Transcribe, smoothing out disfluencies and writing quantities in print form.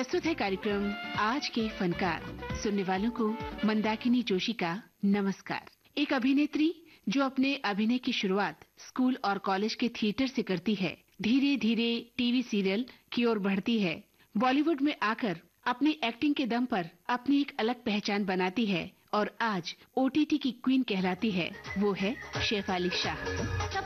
प्रस्तुत है कार्यक्रम आज के फनकार। सुनने वालों को मंदाकिनी जोशी का नमस्कार। एक अभिनेत्री जो अपने अभिनय की शुरुआत स्कूल और कॉलेज के थिएटर से करती है, धीरे धीरे टीवी सीरियल की ओर बढ़ती है, बॉलीवुड में आकर अपनी एक्टिंग के दम पर अपनी एक अलग पहचान बनाती है और आज ओटीटी की क्वीन कहलाती है। वो है शेफाली शाह।